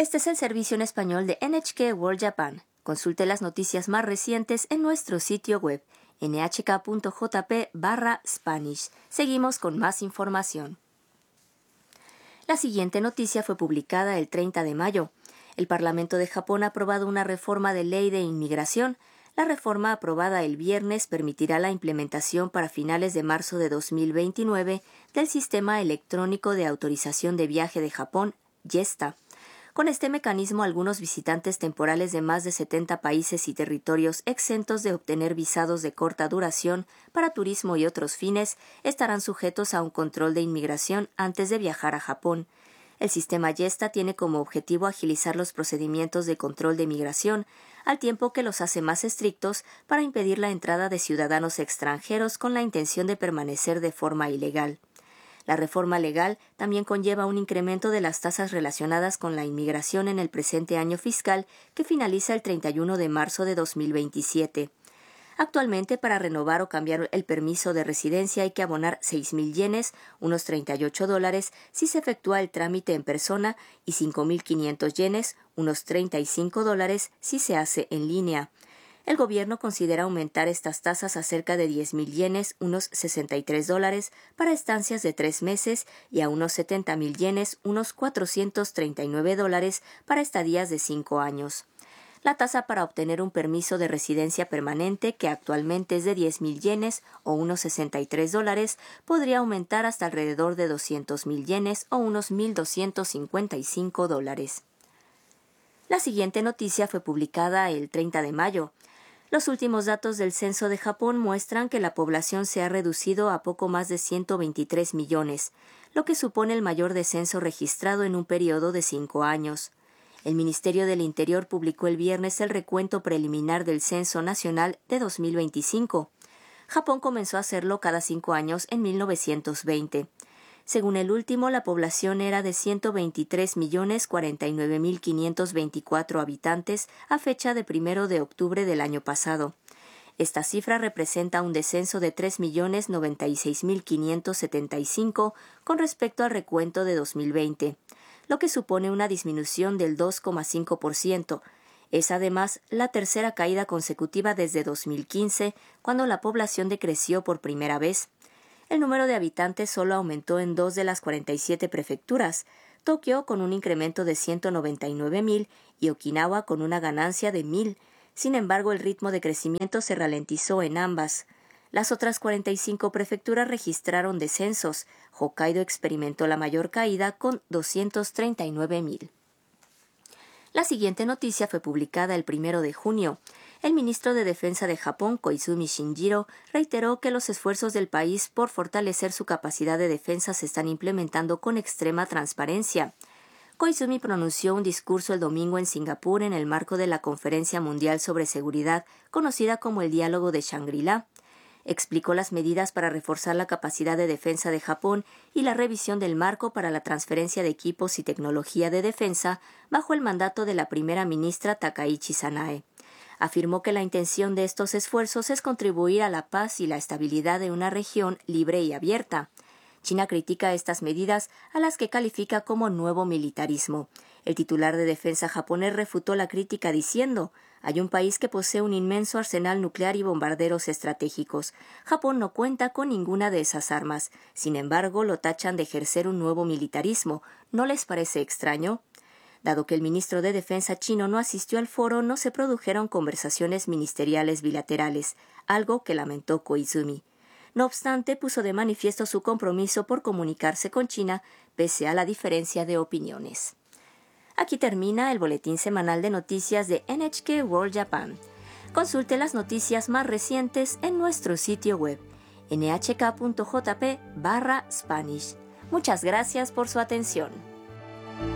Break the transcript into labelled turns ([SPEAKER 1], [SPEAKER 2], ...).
[SPEAKER 1] Este es el servicio en español de NHK World Japan. Consulte las noticias más recientes en nuestro sitio web nhk.jp/Spanish. Seguimos con más información. La siguiente noticia fue publicada el 30 de mayo. El Parlamento de Japón ha aprobado una reforma de ley de inmigración. La reforma aprobada el viernes permitirá la implementación para finales de marzo de 2029 del Sistema Electrónico de Autorización de Viaje de Japón, JESTA. Con este mecanismo, algunos visitantes temporales de más de 70 países y territorios exentos de obtener visados de corta duración para turismo y otros fines estarán sujetos a un control de inmigración antes de viajar a Japón. El sistema JESTA tiene como objetivo agilizar los procedimientos de control de migración, al tiempo que los hace más estrictos para impedir la entrada de ciudadanos extranjeros con la intención de permanecer de forma ilegal. La reforma legal también conlleva un incremento de las tasas relacionadas con la inmigración en el presente año fiscal, que finaliza el 31 de marzo de 2027. Actualmente, para renovar o cambiar el permiso de residencia hay que abonar 6.000 yenes, unos $38, si se efectúa el trámite en persona, y 5.500 yenes, unos $35, si se hace en línea. El gobierno considera aumentar estas tasas a cerca de 10.000 yenes, unos $63, para estancias de 3 meses y a unos 70.000 yenes, unos $439, para estadías de 5 años. La tasa para obtener un permiso de residencia permanente, que actualmente es de 10.000 yenes o unos $63, podría aumentar hasta alrededor de 200.000 yenes o unos $1.255. La siguiente noticia fue publicada el 30 de mayo. Los últimos datos del censo de Japón muestran que la población se ha reducido a poco más de 123 millones, lo que supone el mayor descenso registrado en un periodo de 5 años. El Ministerio del Interior publicó el viernes el recuento preliminar del Censo Nacional de 2025. Japón comenzó a hacerlo cada 5 años en 1920. Según el último, la población era de 123.049.524 habitantes a fecha de 1 de octubre del año pasado. Esta cifra representa un descenso de 3.096.575 con respecto al recuento de 2020, lo que supone una disminución del 2,5%. Es además la tercera caída consecutiva desde 2015, cuando la población decreció por primera vez. El número de habitantes solo aumentó en 2 de las 47 prefecturas, Tokio con un incremento de 199.000 y Okinawa con una ganancia de 1.000. Sin embargo, el ritmo de crecimiento se ralentizó en ambas. Las otras 45 prefecturas registraron descensos. Hokkaido experimentó la mayor caída con 239.000. La siguiente noticia fue publicada el 1 de junio. El ministro de Defensa de Japón, Koizumi Shinjiro, reiteró que los esfuerzos del país por fortalecer su capacidad de defensa se están implementando con extrema transparencia. Koizumi pronunció un discurso el domingo en Singapur en el marco de la Conferencia Mundial sobre Seguridad, conocida como el Diálogo de Shangri-La. Explicó las medidas para reforzar la capacidad de defensa de Japón y la revisión del marco para la transferencia de equipos y tecnología de defensa bajo el mandato de la primera ministra Takaichi Sanae. Afirmó que la intención de estos esfuerzos es contribuir a la paz y la estabilidad de una región libre y abierta. China critica estas medidas, a las que califica como nuevo militarismo. El titular de defensa japonés refutó la crítica diciendo: «Hay un país que posee un inmenso arsenal nuclear y bombarderos estratégicos. Japón no cuenta con ninguna de esas armas. Sin embargo, lo tachan de ejercer un nuevo militarismo. ¿No les parece extraño?». Dado que el ministro de Defensa chino no asistió al foro, no se produjeron conversaciones ministeriales bilaterales, algo que lamentó Koizumi. No obstante, puso de manifiesto su compromiso por comunicarse con China, pese a la diferencia de opiniones. Aquí termina el boletín semanal de noticias de NHK World Japan. Consulte las noticias más recientes en nuestro sitio web, nhk.jp/Spanish. Muchas gracias por su atención.